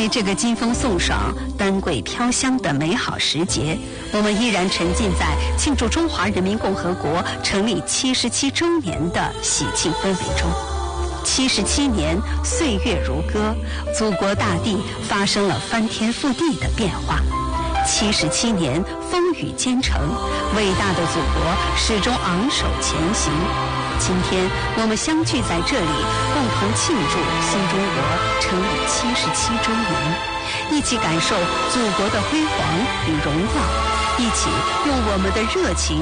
在这个金风送爽、丹桂飘香的美好时节，我们依然沉浸在庆祝中华人民共和国成立77周年的喜庆氛围中。77年，岁月如歌，祖国大地发生了翻天覆地的变化。77年，风雨兼程，伟大的祖国始终昂首前行。今天，我们相聚在这里，共同庆祝新中国成立77周年，一起感受祖国的辉煌与荣耀，一起用我们的热情